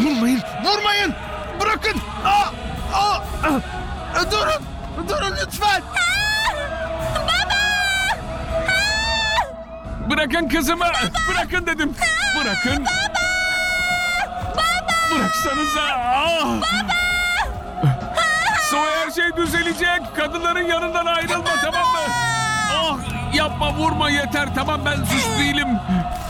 Vurmayın, vurmayın! Bırakın! Durun! Durun lütfen! Bırakın kızımı! Bırakın dedim! Bırakın! Bıraksanıza! Zoe, her şey düzelecek. Kadınların yanından ayrılma, tamam mı? Yapma, vurma, yeter. Tamam, ben suç değilim.